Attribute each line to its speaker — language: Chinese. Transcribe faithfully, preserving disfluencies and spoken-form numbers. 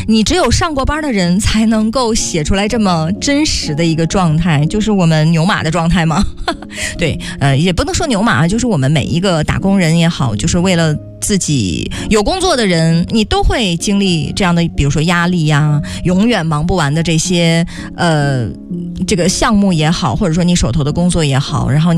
Speaker 1: 你只有上过班的人才能够写出来这么真实的一个状态，就是我们牛马的状态吗？对，呃，也不能说牛马，就是我们每一个打工人也好，就是为了自己有工作的人，你都会经历这样的，比如说压力呀，永远忙不完的这些呃这个项目也好，或者说你手头的工作也好，然后